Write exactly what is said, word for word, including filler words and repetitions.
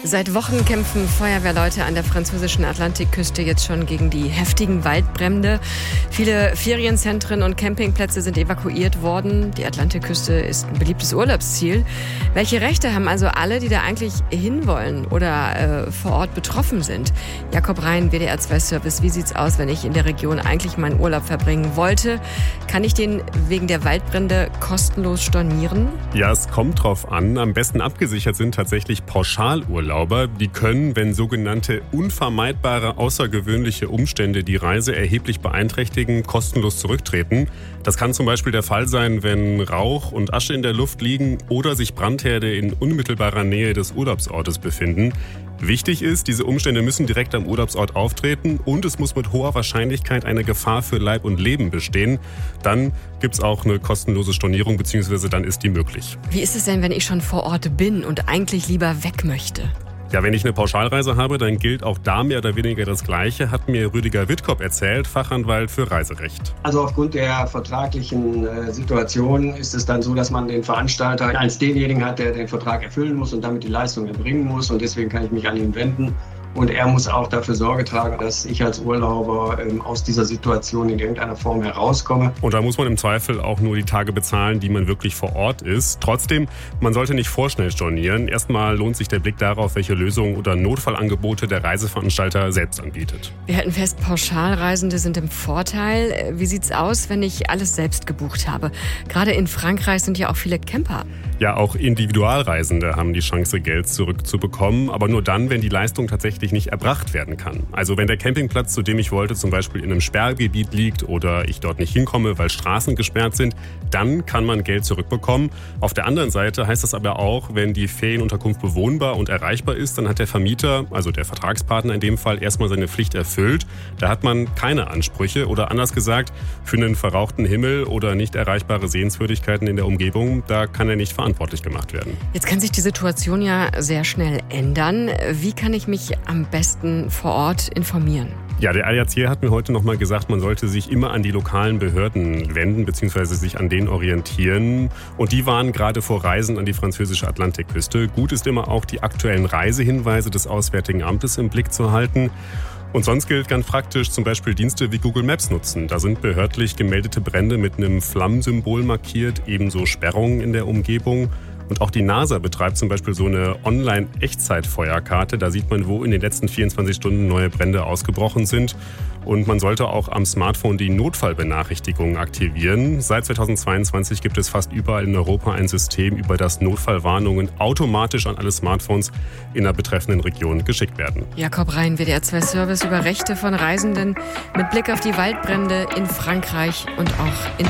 Seit Wochen kämpfen Feuerwehrleute an der französischen Atlantikküste jetzt schon gegen die heftigen Waldbrände. Viele Ferienzentren und Campingplätze sind evakuiert worden. Die Atlantikküste ist ein beliebtes Urlaubsziel. Welche Rechte haben also alle, die da eigentlich hinwollen oder äh, vor Ort betroffen sind? Jakob Rhein, W D R zwei Service. Wie sieht's aus, wenn ich in der Region eigentlich meinen Urlaub verbringen wollte? Kann ich den wegen der Waldbrände kostenlos stornieren? Ja, es kommt drauf an. Am besten abgesichert sind tatsächlich Pauschalurlauber. Die können, wenn sogenannte unvermeidbare außergewöhnliche Umstände die Reise erheblich beeinträchtigen, kostenlos zurücktreten. Das kann zum Beispiel der Fall sein, wenn Rauch und Asche in der Luft liegen oder sich Brandherde in unmittelbarer Nähe des Urlaubsortes befinden. Wichtig ist, diese Umstände müssen direkt am Urlaubsort auftreten und es muss mit hoher Wahrscheinlichkeit eine Gefahr für Leib und Leben bestehen. Dann gibt es auch eine kostenlose Stornierung, beziehungsweise dann ist die möglich. Wie ist es denn, wenn ich schon vor Ort bin und eigentlich lieber weg möchte? Ja, wenn ich eine Pauschalreise habe, dann gilt auch da mehr oder weniger das Gleiche, hat mir Rüdiger Wittkop erzählt, Fachanwalt für Reiserecht. Also aufgrund der vertraglichen äh, Situation ist es dann so, dass man den Veranstalter als denjenigen hat, der den Vertrag erfüllen muss und damit die Leistung erbringen muss. Und deswegen kann ich mich an ihn wenden. Und er muss auch dafür Sorge tragen, dass ich als Urlauber ähm, aus dieser Situation in irgendeiner Form herauskomme. Und da muss man im Zweifel auch nur die Tage bezahlen, die man wirklich vor Ort ist. Trotzdem, man sollte nicht vorschnell stornieren. Erstmal lohnt sich der Blick darauf, welche Lösungen oder Notfallangebote der Reiseveranstalter selbst anbietet. Wir halten fest, Pauschalreisende sind im Vorteil. Wie sieht's aus, wenn ich alles selbst gebucht habe? Gerade in Frankreich sind ja auch viele Camper. Ja, auch Individualreisende haben die Chance, Geld zurückzubekommen, aber nur dann, wenn die Leistung tatsächlich nicht erbracht werden kann. Also wenn der Campingplatz, zu dem ich wollte, zum Beispiel in einem Sperrgebiet liegt oder ich dort nicht hinkomme, weil Straßen gesperrt sind, dann kann man Geld zurückbekommen. Auf der anderen Seite heißt das aber auch, wenn die Ferienunterkunft bewohnbar und erreichbar ist, dann hat der Vermieter, also der Vertragspartner in dem Fall, erstmal seine Pflicht erfüllt. Da hat man keine Ansprüche oder anders gesagt, für einen verrauchten Himmel oder nicht erreichbare Sehenswürdigkeiten in der Umgebung, da kann er nicht verantwortlich gemacht werden. Jetzt kann sich die Situation ja sehr schnell ändern. Wie kann ich mich am besten vor Ort informieren? Ja, der A D A C hat mir heute nochmal gesagt, man sollte sich immer an die lokalen Behörden wenden bzw. sich an denen orientieren. Und die warnen gerade vor Reisen an die französische Atlantikküste. Gut ist immer auch, die aktuellen Reisehinweise des Auswärtigen Amtes im Blick zu halten. Und sonst gilt ganz praktisch zum Beispiel Dienste wie Google Maps nutzen. Da sind behördlich gemeldete Brände mit einem Flammensymbol markiert, ebenso Sperrungen in der Umgebung. Und auch die NASA betreibt zum Beispiel so eine Online-Echtzeitfeuerkarte. Da sieht man, wo in den letzten vierundzwanzig Stunden neue Brände ausgebrochen sind. Und man sollte auch am Smartphone die Notfallbenachrichtigungen aktivieren. Seit zweitausendzweiundzwanzig gibt es fast überall in Europa ein System, über das Notfallwarnungen automatisch an alle Smartphones in der betreffenden Region geschickt werden. Jakob Rhein, W D R zwei Service über Rechte von Reisenden mit Blick auf die Waldbrände in Frankreich und auch in